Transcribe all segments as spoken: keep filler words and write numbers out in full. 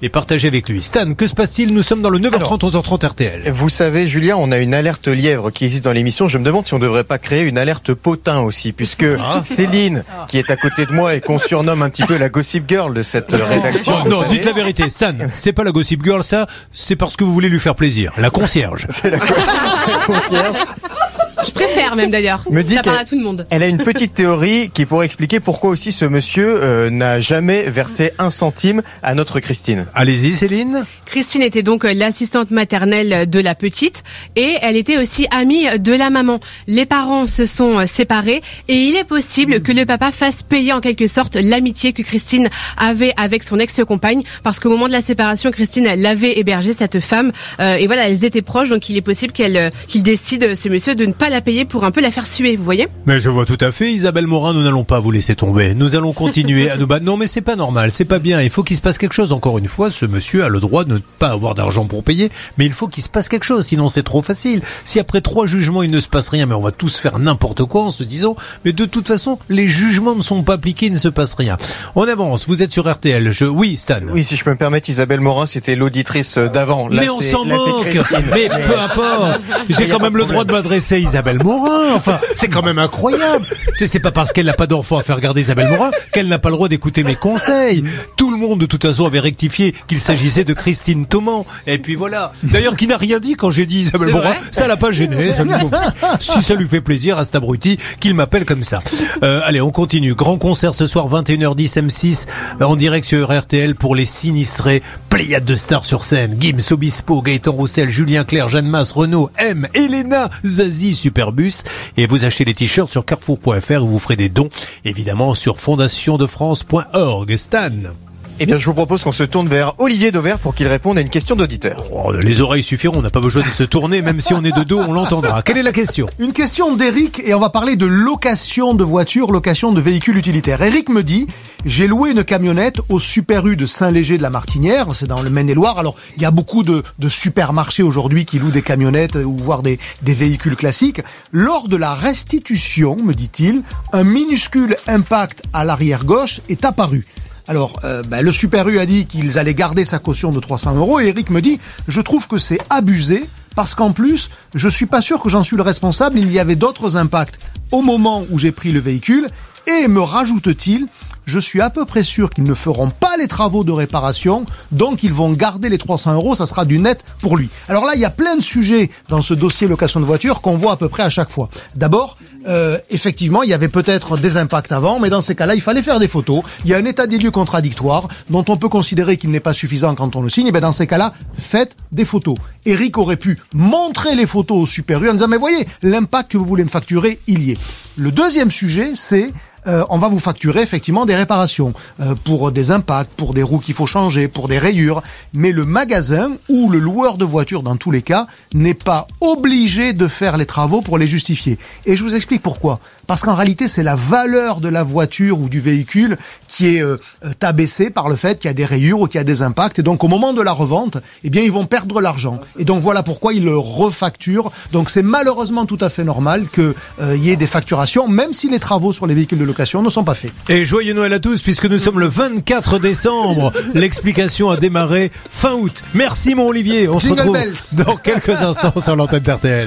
et partagez avec lui. Stan, que se passe-t-il? Nous sommes dans le neuf heures trente, onze heures trente R T L. Vous savez, Julien, on a une alerte lièvre qui existe dans l'émission. Je me demande si on ne devrait pas créer une alerte potin aussi, puisque ah. Céline, qui est à côté de moi et qu'on surnomme un petit peu la Gossip Girl de cette rédaction. Oh, non, dites la vérité, Stan, c'est pas la Gossip Girl, ça, c'est parce que vous voulez lui faire plaisir. La concierge. C'est la, la concierge. Je préfère même d'ailleurs. Me dit ça parle à tout le monde. Elle a une petite théorie qui pourrait expliquer pourquoi aussi ce monsieur euh, n'a jamais versé un centime à notre Christine. Allez-y, Céline. Christine était donc l'assistante maternelle de la petite et elle était aussi amie de la maman. Les parents se sont séparés et il est possible que le papa fasse payer en quelque sorte l'amitié que Christine avait avec son ex-compagne, parce qu'au moment de la séparation, Christine l'avait hébergée, cette femme, euh, et voilà, elles étaient proches, donc il est possible qu'elle, qu'il décide, ce monsieur, de ne pas la payer pour un peu la faire suer, vous voyez? Mais je vois tout à fait, Isabelle Morin, nous n'allons pas vous laisser tomber. Nous allons continuer à nous battre. Non, mais c'est pas normal, c'est pas bien. Il faut qu'il se passe quelque chose. Encore une fois, ce monsieur a le droit de ne pas avoir d'argent pour payer, mais il faut qu'il se passe quelque chose, sinon c'est trop facile. Si après trois jugements il ne se passe rien, mais on va tous faire n'importe quoi en se disant, mais de toute façon, les jugements ne sont pas appliqués, il ne se passe rien. On avance, vous êtes sur R T L. Je... Oui, Stan. Oui, si je peux me permettre, Isabelle Morin, c'était l'auditrice d'avant. Là, mais on s'en moque. Mais peu importe. J'ai quand même le droit de m'adresser à Isabelle Morin. Enfin, c'est quand même incroyable. C'est, c'est pas parce qu'elle n'a pas d'enfant à faire garder Isabelle Morin qu'elle n'a pas le droit d'écouter mes conseils. Tout le monde, de toute façon, avait rectifié qu'il s'agissait de Christine Thoman. Et puis voilà. D'ailleurs, qui n'a rien dit quand j'ai dit Isabelle Morin. Ça l'a pas gêné. Ça lui... Si ça lui fait plaisir à cet abruti qu'il m'appelle comme ça. Euh, allez, on continue. Grand concert ce soir, vingt et une heures dix, M six, en direct sur R T L pour les sinistrés. Pléiade de stars sur scène. Gims, Obispo, Gaëtan Roussel, Julien Clerc, Jeanne Masse, Renaud, M, Elena, Zazie, Superbus. Et vous achetez les t-shirts sur carrefour point f r et vous ferez des dons, évidemment, sur fondation de france point org. Stan. Eh bien, je vous propose qu'on se tourne vers Olivier Dauvert pour qu'il réponde à une question d'auditeur. Oh, les oreilles suffiront, on n'a pas besoin de se tourner, même si on est de dos, on l'entendra. Quelle est la question? Une question d'Éric, et on va parler de location de voitures, location de véhicules utilitaires. Eric me dit, j'ai loué une camionnette au Super U de Saint-Léger de la Martinière, c'est dans le Maine-et-Loire. Alors, il y a beaucoup de, de supermarchés aujourd'hui qui louent des camionnettes ou voire des, des véhicules classiques. Lors de la restitution, me dit-il, un minuscule impact à l'arrière gauche est apparu. Alors, euh, ben, le Super U a dit qu'ils allaient garder sa caution de trois cents euros et Eric me dit, je trouve que c'est abusé parce qu'en plus, je suis pas sûr que j'en suis le responsable, il y avait d'autres impacts au moment où j'ai pris le véhicule et me rajoute-t-il, je suis à peu près sûr qu'ils ne feront pas les travaux de réparation, donc ils vont garder les trois cents euros, ça sera du net pour lui. Alors là, il y a plein de sujets dans ce dossier location de voiture qu'on voit à peu près à chaque fois. D'abord, euh, effectivement, il y avait peut-être des impacts avant, mais dans ces cas-là, il fallait faire des photos. Il y a un état des lieux contradictoire, dont on peut considérer qu'il n'est pas suffisant quand on le signe, et bien dans ces cas-là, faites des photos. Eric aurait pu montrer les photos au Super U en disant, mais voyez, l'impact que vous voulez me facturer, il y est. Le deuxième sujet, c'est Euh, on va vous facturer effectivement des réparations euh, pour des impacts, pour des roues qu'il faut changer, pour des rayures. Mais le magasin ou le loueur de voitures, dans tous les cas, n'est pas obligé de faire les travaux pour les justifier. Et je vous explique pourquoi. Parce qu'en réalité, c'est la valeur de la voiture ou du véhicule qui est euh, abaissée par le fait qu'il y a des rayures ou qu'il y a des impacts. Et donc, au moment de la revente, eh bien, ils vont perdre l'argent. Et donc, voilà pourquoi ils le refacturent. Donc, c'est malheureusement tout à fait normal qu'il euh, y ait des facturations, même si les travaux sur les véhicules de location ne sont pas faits. Et joyeux Noël à tous, puisque nous sommes le vingt-quatre décembre. L'explication a démarré fin août. Merci, mon Olivier. On Jingle se retrouve bells. dans quelques instants sur l'antenne d'R T L.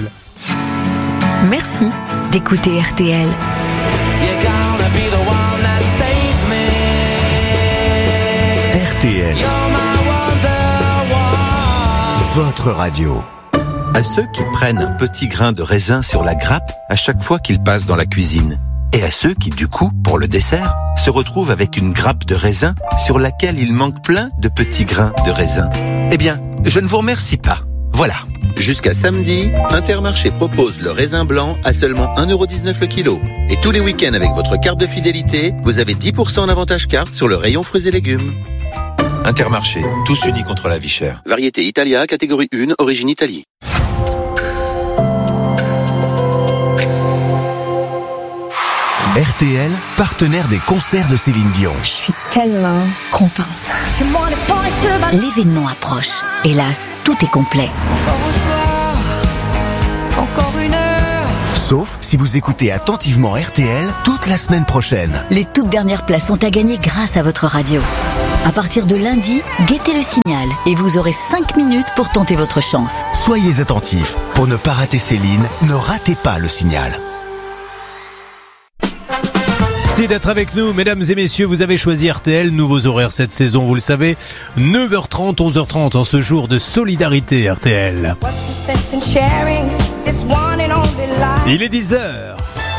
Merci d'écouter R T L. R T L, votre radio. À ceux qui prennent un petit grain de raisin sur la grappe à chaque fois qu'ils passent dans la cuisine. Et à ceux qui, du coup, pour le dessert, se retrouvent avec une grappe de raisin sur laquelle il manque plein de petits grains de raisin. Eh bien, je ne vous remercie pas. Voilà. Jusqu'à samedi, Intermarché propose le raisin blanc à seulement un euro dix-neuf le kilo. Et tous les week-ends avec votre carte de fidélité, vous avez dix pour cent en avantage carte sur le rayon fruits et légumes. Intermarché, tous unis contre la vie chère. Variété Italia, catégorie un, origine Italie. R T L, partenaire des concerts de Céline Dion. Je suis tellement contente. L'événement approche. Hélas, tout est complet. Encore une heure. Sauf si vous écoutez attentivement R T L toute la semaine prochaine. Les toutes dernières places sont à gagner grâce à votre radio. À partir de lundi, guettez le signal et vous aurez cinq minutes pour tenter votre chance. Soyez attentifs. Pour ne pas rater Céline, ne ratez pas le signal. Merci d'être avec nous, mesdames et messieurs. Vous avez choisi R T L, nouveaux horaires cette saison, vous le savez. neuf heures trente, onze heures trente en ce jour de solidarité R T L. Il est dix heures.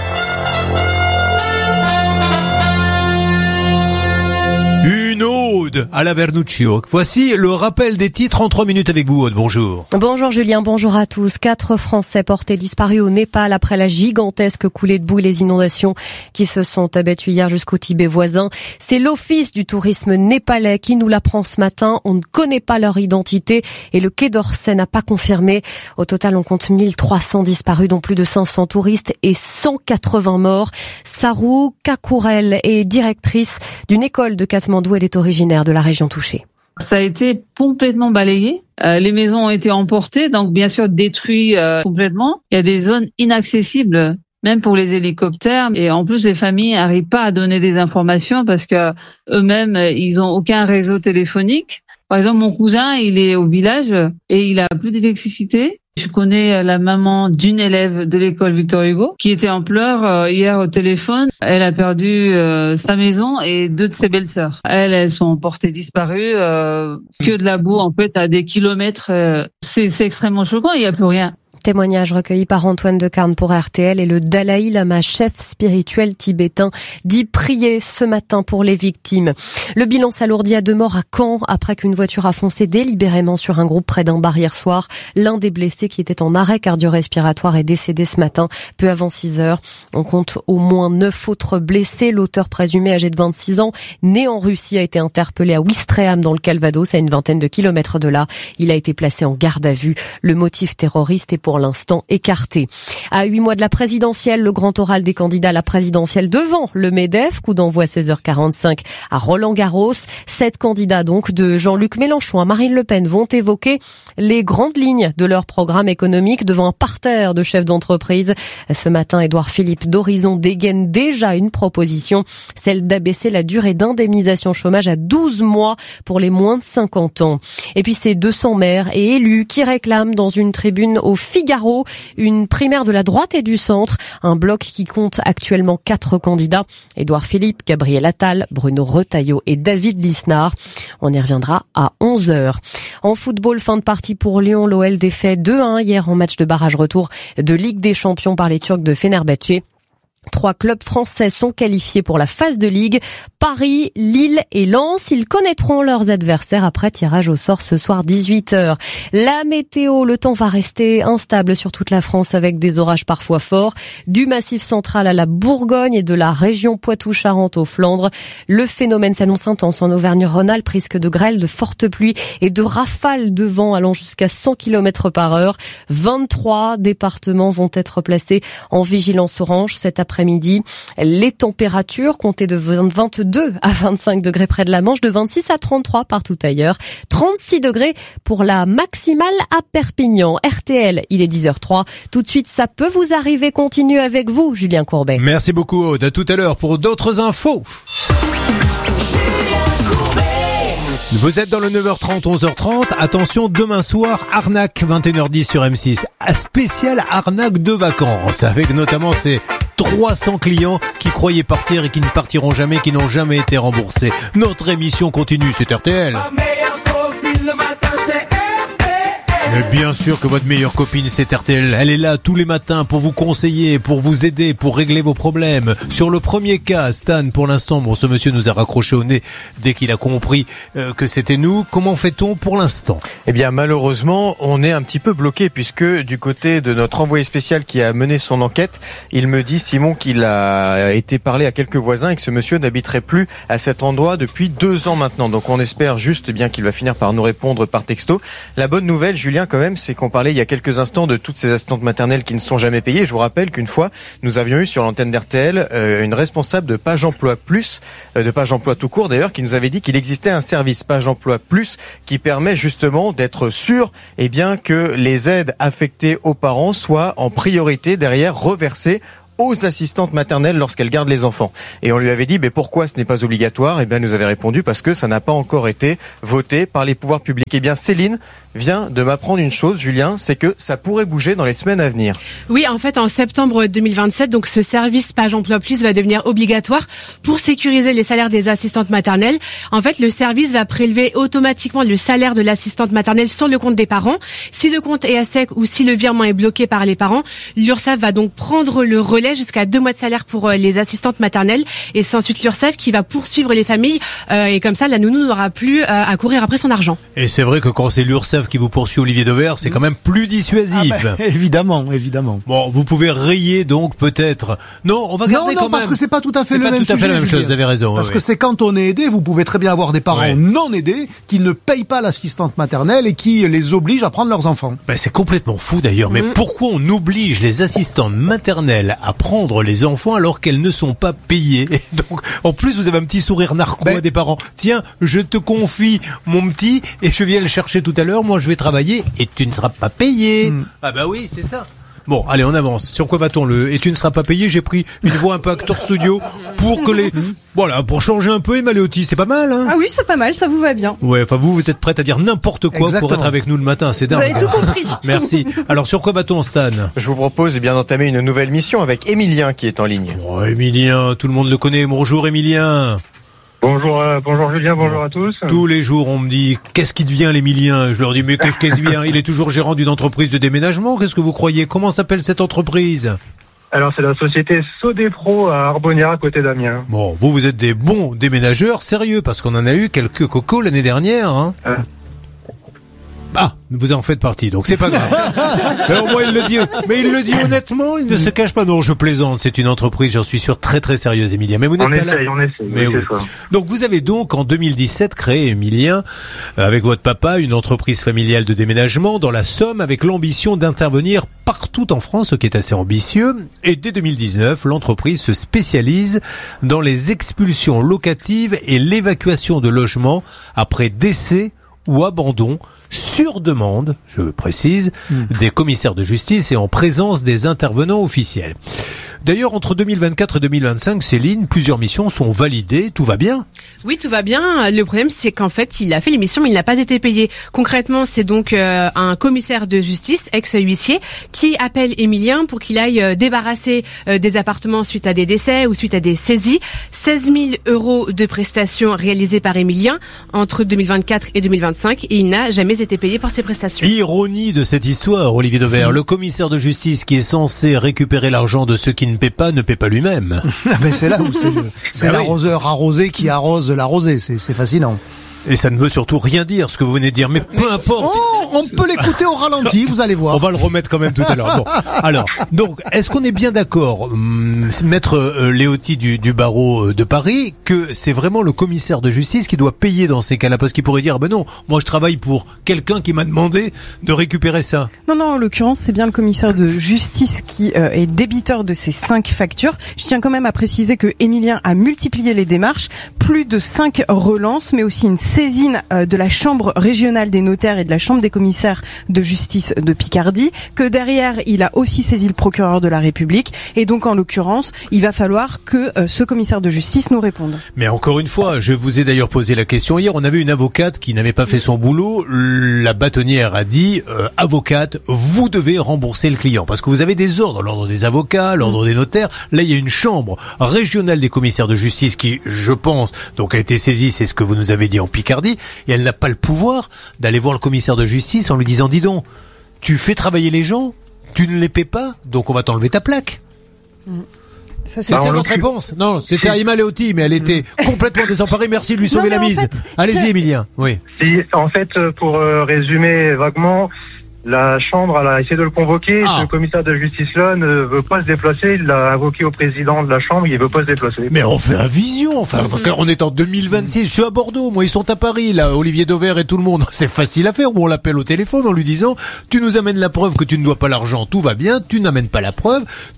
Une ode à la Vernuccio. Voici le rappel des titres en trois minutes avec vous, Aude. Bonjour. Bonjour Julien, bonjour à tous. Quatre Français portés disparus au Népal après la gigantesque coulée de boue et les inondations qui se sont abattues hier jusqu'au Tibet voisin. C'est l'Office du tourisme népalais qui nous l'apprend ce matin. On ne connaît pas leur identité et le Quai d'Orsay n'a pas confirmé. Au total, on compte mille trois cents disparus, dont plus de cinq cents touristes et cent quatre-vingts morts. Sarou Kakourel est directrice d'une école de Katmandou. Elle est originaire de la région touchée. Ça a été complètement balayé. Euh, les maisons ont été emportées, donc bien sûr détruites euh, complètement. Il y a des zones inaccessibles, même pour les hélicoptères. Et en plus, les familles n'arrivent pas à donner des informations parce que eux-mêmes, ils ont aucun réseau téléphonique. Par exemple, mon cousin, il est au village et il a plus d'électricité. Je connais la maman d'une élève de l'école Victor Hugo qui était en pleurs hier au téléphone. Elle a perdu euh, sa maison et deux de ses belles-sœurs. Elles, elles sont portées disparues. Euh, que de la boue, en fait, à des kilomètres. Euh, c'est, c'est extrêmement choquant. Il n'y a plus rien. Témoignage recueilli par Antoine Decarne pour R T L et le Dalai Lama, chef spirituel tibétain, dit prier ce matin pour les victimes. Le bilan s'alourdit à deux morts à Caen après qu'une voiture a foncé délibérément sur un groupe près d'un bar hier soir. L'un des blessés qui était en arrêt cardio-respiratoire est décédé ce matin, peu avant six heures. On compte au moins neuf autres blessés. L'auteur présumé, âgé de vingt-six ans, né en Russie, a été interpellé à Ouistreham dans le Calvados, à une vingtaine de kilomètres de là. Il a été placé en garde à vue. Le motif terroriste est pour l'instant écarté. À huit mois de la présidentielle, le grand oral des candidats à la présidentielle devant le MEDEF, coup d'envoi à seize heures quarante-cinq à Roland-Garros. Sept candidats donc, de Jean-Luc Mélenchon à Marine Le Pen, vont évoquer les grandes lignes de leur programme économique devant un parterre de chefs d'entreprise. Ce matin, Édouard Philippe d'Horizon dégaine déjà une proposition, celle d'abaisser la durée d'indemnisation chômage à douze mois pour les moins de cinquante ans. Et puis c'est deux cents maires et élus qui réclament dans une tribune au Figaro une primaire de la droite et du centre, un bloc qui compte actuellement quatre candidats: Édouard Philippe, Gabriel Attal, Bruno Retailleau et David Lisnard. On y reviendra à onze heures. En football, fin de partie pour Lyon. L'O L défait deux à un hier en match de barrage retour de Ligue des Champions par les Turcs de Fenerbahçe. Trois clubs français sont qualifiés pour la phase de Ligue. Paris, Lille et Lens. Ils connaîtront leurs adversaires après tirage au sort ce soir dix-huit heures. La météo, le temps va rester instable sur toute la France avec des orages parfois forts. Du Massif central à la Bourgogne et de la région Poitou-Charentes aux Flandres. Le phénomène s'annonce intense en Auvergne-Rhône-Alpes, risque de grêle, de fortes pluies et de rafales de vent allant jusqu'à cent kilomètres par heure. vingt-trois départements vont être placés en vigilance orange cet après-midi. Après-midi. Les températures comptées de vingt-deux à vingt-cinq degrés près de la Manche, de vingt-six à trente-trois partout ailleurs. trente-six degrés pour la maximale à Perpignan. R T L, il est dix heures zéro trois. Tout de suite, ça peut vous arriver. Continue avec vous, Julien Courbet. Merci beaucoup, Aude. À tout à l'heure pour d'autres infos. Vous êtes dans le neuf heures trente, onze heures trente. Attention, demain soir, arnaque, vingt et une heures dix sur M six. Un spécial arnaque de vacances, avec notamment ces trois cents clients qui croyaient partir et qui ne partiront jamais, qui n'ont jamais été remboursés. Notre émission continue, c'est R T L. Mais bien sûr que votre meilleure copine, c'est R T L. Elle est là tous les matins pour vous conseiller, pour vous aider, pour régler vos problèmes. Sur le premier cas, Stan, pour l'instant, bon, ce monsieur nous a raccroché au nez dès qu'il a compris euh, que c'était nous. Comment fait-on pour l'instant? Eh bien, malheureusement, on est un petit peu bloqué puisque du côté de notre envoyé spécial qui a mené son enquête, il me dit, Simon, qu'il a été parlé à quelques voisins et que ce monsieur n'habiterait plus à cet endroit depuis deux ans maintenant. Donc, on espère juste bien qu'il va finir par nous répondre par texto. La bonne nouvelle, Julien, quand même, c'est qu'on parlait il y a quelques instants de toutes ces assistantes maternelles qui ne sont jamais payées. Je vous rappelle qu'une fois, nous avions eu sur l'antenne d'R T L euh, une responsable de Page Emploi Plus, euh, de Page Emploi tout court d'ailleurs, qui nous avait dit qu'il existait un service Page Emploi Plus qui permet justement d'être sûr, eh bien, que les aides affectées aux parents soient en priorité derrière reversées aux assistantes maternelles lorsqu'elles gardent les enfants. Et on lui avait dit, mais pourquoi ce n'est pas obligatoire? Eh bien, elle nous avait répondu parce que ça n'a pas encore été voté par les pouvoirs publics. Eh bien, Céline vient de m'apprendre une chose, Julien, c'est que ça pourrait bouger dans les semaines à venir. Oui, en fait, en septembre deux mille vingt-sept, donc ce service Page Emploi Plus va devenir obligatoire pour sécuriser les salaires des assistantes maternelles. En fait, le service va prélever automatiquement le salaire de l'assistante maternelle sur le compte des parents. Si le compte est à sec ou si le virement est bloqué par les parents, l'URSSAF va donc prendre le relais jusqu'à deux mois de salaire pour les assistantes maternelles. Et c'est ensuite l'URSSAF qui va poursuivre les familles. Euh, et comme ça, la nounou n'aura plus euh, à courir après son argent. Et c'est vrai que quand c'est l'URSSAF qui vous poursuit, Olivier Dever, c'est quand même plus dissuasif. Ah ben, évidemment, évidemment. Bon, vous pouvez rayer donc peut-être. Non, on va garder non, non, quand même. parce que c'est pas tout à fait c'est le pas même tout à sujet, fait la même Julien. chose. Vous avez raison. Parce oui, que oui. c'est quand on est aidé, vous pouvez très bien avoir des parents Ouais. non aidés qui ne payent pas l'assistante maternelle et qui les obligent à prendre leurs enfants. Ben, c'est complètement fou d'ailleurs. Mais Mmh. pourquoi on oblige les assistantes maternelles à prendre les enfants alors qu'elles ne sont pas payées? Et donc, en plus, vous avez un petit sourire narquois Ben- des parents. Tiens, je te confie mon petit et je viens le chercher tout à l'heure. Moi, je vais travailler et tu ne seras pas payé. Mmh. Ah bah oui, c'est ça. Bon, allez, on avance. Sur quoi va-t-on le et tu ne seras pas payé? J'ai pris une voix un peu acteur studio pour que les voilà pour changer un peu. Emma Leotti, c'est pas mal, hein? Ah oui, c'est pas mal, ça vous va bien. Ouais, enfin vous, vous êtes prête à dire n'importe quoi Exactement. pour être avec nous le matin, c'est Vous dingue. avez tout compris. Merci. Alors sur quoi va-t-on, Stan? Je vous propose eh bien d'entamer une nouvelle mission avec Emilien qui est en ligne. Oh, Emilien, tout le monde le connaît. Bonjour Emilien. Bonjour, euh, bonjour Julien, bonjour à tous. Tous les jours, on me dit qu'est-ce qui devient l'Emilien? Je leur dis mais qu'est-ce qu'il devient? Il est toujours gérant d'une entreprise de déménagement. Qu'est-ce que vous croyez? Comment s'appelle cette entreprise? Alors c'est la société Sodepro à Arbonnières à côté d'Amiens. Bon, vous, vous êtes des bons déménageurs, sérieux, parce qu'on en a eu quelques cocos l'année dernière. Hein. Euh. Ah, vous en faites partie, donc c'est pas grave. Mais au moins il le dit, mais il le dit honnêtement, il ne se cache pas. Non, je plaisante. C'est une entreprise, j'en suis sûr, très très sérieuse, Emilien. Mais vous n'êtes On pas essaye, là. on essaye. Mais oui, oui. c'est ça. Donc vous avez donc en deux mille dix-sept créé, Emilien, euh, avec votre papa, une entreprise familiale de déménagement dans la Somme, avec l'ambition d'intervenir partout en France, ce qui est assez ambitieux. Et dès deux mille dix-neuf, l'entreprise se spécialise dans les expulsions locatives et l'évacuation de logements après décès ou abandon, sur demande, je précise, mmh. des commissaires de justice et en présence des intervenants officiels. D'ailleurs, entre deux mille vingt-quatre et deux mille vingt-cinq, Céline, plusieurs missions sont validées, tout va bien? Oui, tout va bien. Le problème, c'est qu'en fait, il a fait l'émission, mais il n'a pas été payé. Concrètement, c'est donc euh, un commissaire de justice, ex-huissier, qui appelle Emilien pour qu'il aille euh, débarrasser euh, des appartements suite à des décès ou suite à des saisies. seize mille euros de prestations réalisées par Emilien entre deux mille vingt-quatre et deux mille vingt-cinq, et il n'a jamais été payé pour ces prestations. Ironie de cette histoire, Olivier Dever. Le commissaire de justice qui est censé récupérer l'argent de ceux qui ne paient pas, ne paie pas lui-même. Mais c'est là où c'est le, c'est Ben l'arroseur oui. arrosé qui arrose l'arrosé. C'est, c'est fascinant. Et ça ne veut surtout rien dire, ce que vous venez de dire. Mais peu importe. Oh, on peut l'écouter au ralenti, vous allez voir. On va le remettre quand même tout à l'heure. Bon, alors, donc, est-ce qu'on est bien d'accord, hum, maître euh, Leotti du, du barreau de Paris, que c'est vraiment le commissaire de justice qui doit payer dans ces cas-là? Parce qu'il pourrait dire, ben non, moi je travaille pour quelqu'un qui m'a demandé de récupérer ça. Non, non, en l'occurrence, c'est bien le commissaire de justice qui euh, est débiteur de ces cinq factures. Je tiens quand même à préciser que Emilien a multiplié les démarches, plus de cinq relances, mais aussi une saisine euh, de la Chambre régionale des notaires et de la Chambre des commissaires de justice de Picardie, que derrière, il a aussi saisi le procureur de la République. Et donc, en l'occurrence, il va falloir que euh, ce commissaire de justice nous réponde. Mais encore une fois, je vous ai d'ailleurs posé la question hier, on avait une avocate qui n'avait pas fait son boulot. La bâtonnière a dit, euh, avocate, vous devez rembourser le client. Parce que vous avez des ordres, l'ordre des avocats, l'ordre des notaires. Là, il y a une chambre régionale des commissaires de justice qui, je pense, donc a été saisie, c'est ce que vous nous avez dit en Picardie, et elle n'a pas le pouvoir d'aller voir le commissaire de justice en lui disant, dis donc, tu fais travailler les gens, tu ne les paies pas, donc on va t'enlever ta plaque. Mmh. Ça, c'est, c'est votre réponse? Non, c'était Emma Leotti, mais elle était complètement désemparée. Merci de lui sauver non, la mise. En fait, allez-y, Emilien. Oui. Si, en fait, pour euh, résumer vaguement, la Chambre elle a essayé de le convoquer. Ah. Le commissaire de justice là ne veut pas se déplacer. Il l'a invoqué au président de la Chambre. Il veut pas se déplacer. Mais on fait un vision. Enfin, mmh. on est en deux mille vingt-six. Je suis à Bordeaux. Moi, ils sont à Paris. Là, Olivier Dever et tout le monde. C'est facile à faire. On l'appelle au téléphone en lui disant, tu nous amènes la preuve que tu ne dois pas l'argent. Tout va bien. Tu n'amènes pas la preuve.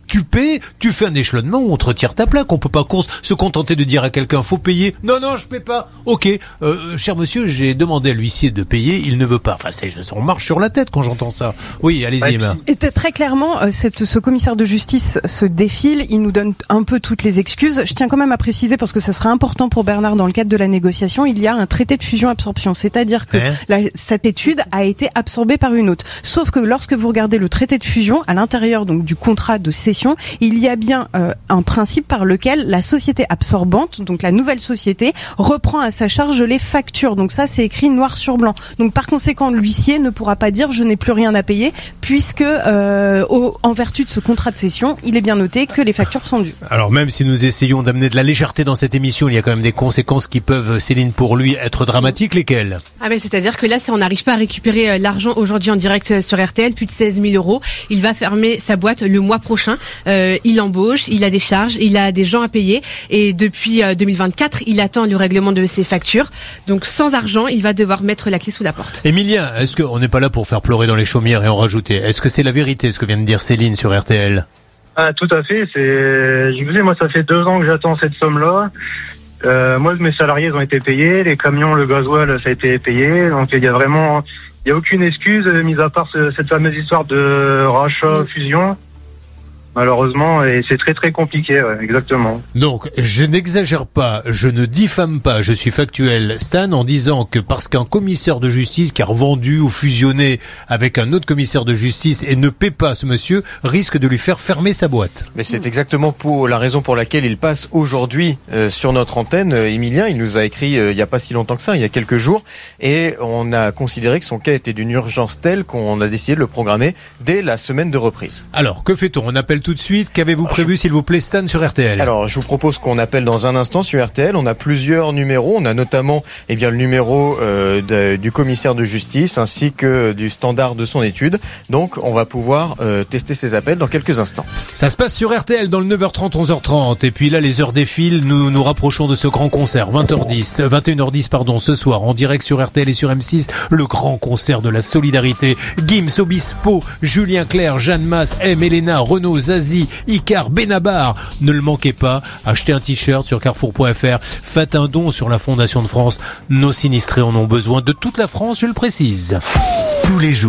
tu paies, tu fais un échelonnement où on te retire ta plaque. On peut pas se contenter de dire à quelqu'un faut payer. Non, non, je paie pas. Ok, euh, cher monsieur, j'ai demandé à l'huissier de payer, il ne veut pas. Enfin, c'est, on marche sur la tête quand j'entends ça. Oui, allez-y, Emma. Et très clairement, euh, cette, ce commissaire de justice se défile, il nous donne un peu toutes les excuses. Je tiens quand même à préciser, parce que ça sera important pour Bernard dans le cadre de la négociation, il y a un traité de fusion-absorption, c'est-à-dire que hein la, cette étude a été absorbée par une autre. Sauf que lorsque vous regardez le traité de fusion, à l'intérieur donc du contrat de cession, il y a bien euh, un principe par lequel la société absorbante, donc la nouvelle société, reprend à sa charge les factures. Donc ça, c'est écrit noir sur blanc. Donc par conséquent, l'huissier ne pourra pas dire je n'ai plus rien à payer, puisque euh, au, en vertu de ce contrat de cession, il est bien noté que les factures sont dues. Alors même si nous essayons d'amener de la légèreté dans cette émission, il y a quand même des conséquences qui peuvent, Céline, pour lui, être dramatiques. Lesquelles? Ah ben c'est-à-dire que là, si on n'arrive pas à récupérer l'argent aujourd'hui en direct sur R T L, plus de seize mille euros, il va fermer sa boîte le mois prochain. Euh, il embauche, il a des charges, il a des gens à payer, et depuis deux mille vingt-quatre, il attend le règlement de ses factures. Donc sans argent, il va devoir mettre la clé sous la porte. Emilien, est-ce qu'on n'est pas là pour faire pleurer dans les chaumières et en rajouter? Est-ce que c'est la vérité ce que vient de dire Céline sur R T L? Ah, tout à fait. C'est, je vous dis, moi, ça fait deux ans que j'attends cette somme-là. Euh, moi, mes salariés ont été payés, les camions, le gasoil, ça a été payé. Donc, il y a vraiment, il y a aucune excuse, mis à part ce, cette fameuse histoire de rachat, fusion. Malheureusement, et c'est très très compliqué, ouais, exactement. Donc, je n'exagère pas, je ne diffame pas, je suis factuel, Stan, en disant que parce qu'un commissaire de justice qui a revendu ou fusionné avec un autre commissaire de justice et ne paie pas ce monsieur, risque de lui faire fermer sa boîte. Mais c'est exactement pour la raison pour laquelle il passe aujourd'hui euh, sur notre antenne. Euh, Emilien, il nous a écrit euh, il n'y a pas si longtemps que ça, il y a quelques jours, et on a considéré que son cas était d'une urgence telle qu'on a décidé de le programmer dès la semaine de reprise. Alors, que fait-on? On appelle tout de suite. Qu'avez-vous prévu, s'il vous plaît, Stan, sur R T L? Alors, je vous propose qu'on appelle dans un instant sur R T L. On a plusieurs numéros. On a notamment, eh bien, le numéro euh, de, du commissaire de justice ainsi que du standard de son étude. Donc, on va pouvoir euh, tester ces appels dans quelques instants. Ça se passe sur R T L dans le neuf heures trente, onze heures trente. Et puis là, les heures défilent. Nous nous rapprochons de ce grand concert. vingt heures dix, vingt et une heures dix, pardon, ce soir, en direct sur R T L et sur M six. Le grand concert de la solidarité. Gims, Obispo, Julien Clerc, Jeanne Masse, M, Elena, Renaud, Zazie, Icar, Benabar. Ne le manquez pas, achetez un t-shirt sur carrefour point f r, faites un don sur la Fondation de France. Nos sinistrés en ont besoin, de toute la France, je le précise. Tous les jours.